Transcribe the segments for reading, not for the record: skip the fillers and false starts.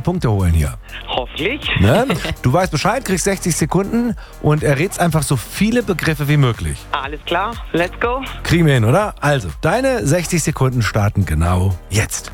Punkte holen hier. Hoffentlich. Ne? Du weißt Bescheid, kriegst 60 Sekunden und errätst einfach so viele Begriffe wie möglich. Alles klar, let's go. Kriegen wir hin, oder? Also, deine 60 Sekunden starten genau jetzt.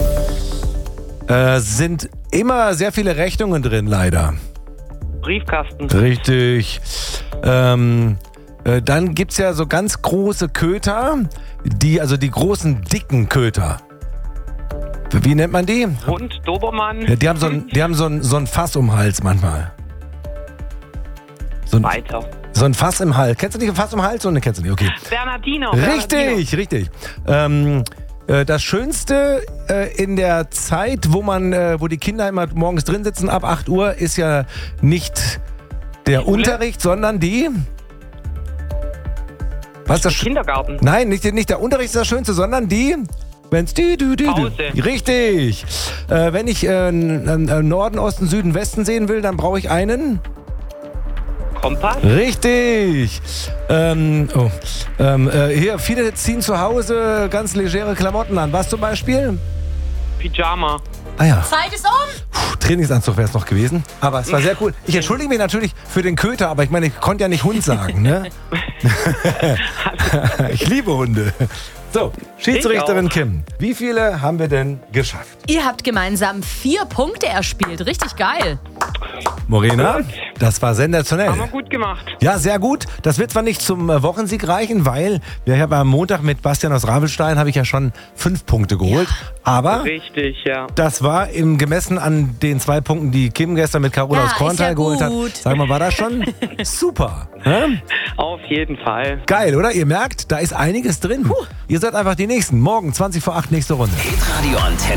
Sind immer sehr viele Rechnungen drin, leider. Briefkasten. Richtig. Dann gibt's ja so ganz große Köter, die großen, dicken Köter. Wie nennt man die? Hund, Dobermann. Ja, die haben so ein Fass um den Hals manchmal. Weiter. So ein Fass im Hals. Kennst du nicht ein Fass im Hals? Ne, kennst du nicht, okay. Bernardino. Richtig. Das Schönste in der Zeit, wo die Kinder immer morgens drin sitzen, ab 8 Uhr, ist ja nicht der Unterricht, sondern die... Was ist das? Kindergarten. Nein, nicht der Unterricht ist das Schönste, sondern die... Wenn's Pause. Richtig. Wenn ich Norden, Osten, Süden, Westen sehen will, dann brauche ich einen... Kompass. Richtig. Hier, viele ziehen zu Hause ganz legere Klamotten an. Was zum Beispiel? Pyjama. Ah ja. Zeit ist um! Trainingsanzug wäre es noch gewesen. Aber es war sehr cool. Ich entschuldige mich natürlich für den Köter, aber ich meine, ich konnte ja nicht Hund sagen, ne? Ich liebe Hunde. So, Schiedsrichterin Kim, wie viele haben wir denn geschafft? Ihr habt gemeinsam 4 Punkte erspielt. Richtig geil. Morena, das war sensationell. Haben wir gut gemacht. Ja, sehr gut. Das wird zwar nicht zum Wochensieg reichen, weil wir haben am Montag mit Bastian aus Ravelstein habe ich ja schon 5 Punkte geholt. Ja. Aber richtig, ja. Das war gemessen an den 2 Punkten, die Kim gestern mit Carola aus Korntal geholt hat. Sag mal, war das schon super? Hä? Auf jeden Fall. Geil, oder? Ihr merkt, da ist einiges drin. Ihr seid einfach die Nächsten. Morgen 20 vor 8 nächste Runde. Hitradio Antenne.